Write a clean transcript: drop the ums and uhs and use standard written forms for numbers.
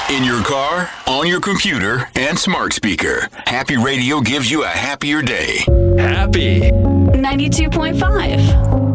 In your car, on your computer, and smart speaker, Happy Radio gives you a happier day. Happy 92.5.